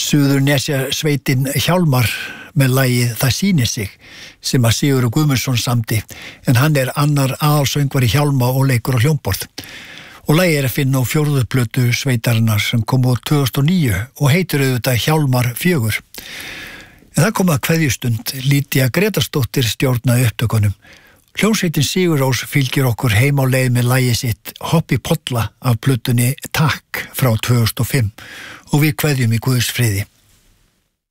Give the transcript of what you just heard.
Suðurnesja sveitin Hjálmar með lagið Það sýnir sig sem að Sigurður Guðmundsson samdi en hann annar aðalsöngvari Hjálma og leikur á hljómborð. Og lagið að finna á 4. plötu sveitarinnar sem kom út 2009 og heitir auðvitað Hjálmar 4. En það kom að kveðjustund, Lydía Grétarsdóttir stjórnaði upptökunum. Hljómsveitin Sigur Rós fylgir okkur heim á leið með lagið sitt Hoppi Polla af plötunni Takk frá 2005 og við kveðjum í Guðs friði.